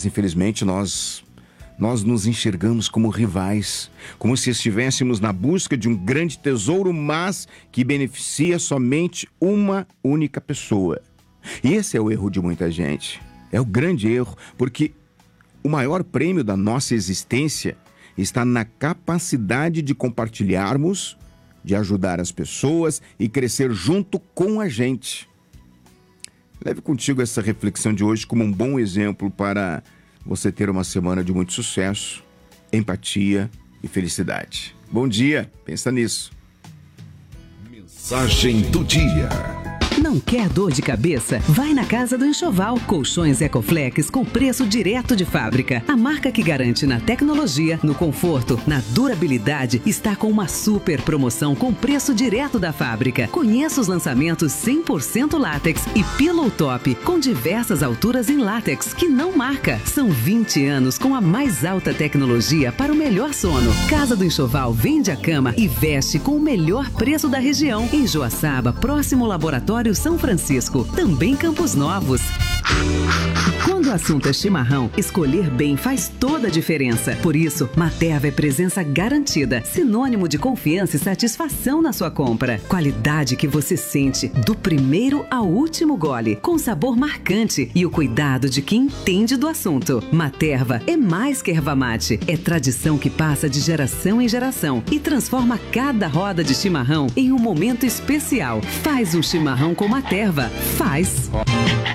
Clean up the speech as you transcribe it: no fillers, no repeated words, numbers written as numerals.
infelizmente, nós nos enxergamos como rivais, como se estivéssemos na busca de um grande tesouro, mas que beneficia somente uma única pessoa. E esse é o erro de muita gente. É o grande erro, porque o maior prêmio da nossa existência está na capacidade de compartilharmos, de ajudar as pessoas e crescer junto com a gente. Leve contigo essa reflexão de hoje como um bom exemplo para você ter uma semana de muito sucesso, empatia e felicidade. Bom dia, pensa nisso. Mensagem do dia. Não quer dor de cabeça? Vai na Casa do Enxoval. Colchões Ecoflex com preço direto de fábrica. A marca que garante na tecnologia, no conforto, na durabilidade, está com uma super promoção com preço direto da fábrica. Conheça os lançamentos 100% látex e Pillow Top com diversas alturas em látex que não marca. São 20 anos com a mais alta tecnologia para o melhor sono. Casa do Enxoval vende a cama e veste com o melhor preço da região. Em Joaçaba, próximo ao Laboratório São Francisco, também Campos Novos. Quando o assunto é chimarrão, escolher bem faz toda a diferença. Por isso, Materva é presença garantida, sinônimo de confiança e satisfação na sua compra. Qualidade que você sente do primeiro ao último gole, com sabor marcante e o cuidado de quem entende do assunto. Materva é mais que erva mate, é tradição que passa de geração em geração e transforma cada roda de chimarrão em um momento especial. Faz um chimarrão com Materva. Faz!